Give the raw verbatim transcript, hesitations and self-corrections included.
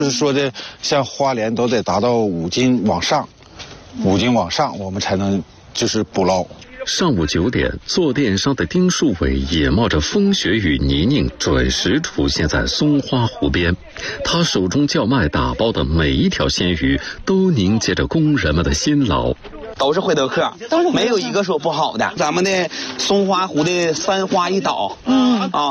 就是说的像花鲢都得达到五斤往上，五斤往上我们才能就是捕捞。 上午九点，做电商的丁树伟也冒着风雪与泥泞，准时出现在松花湖边。他手中叫卖打包的每一条鲜鱼，都凝结着工人们的辛劳。 都是回头客，没有一个说不好的。咱们的松花湖的三花一岛，嗯啊。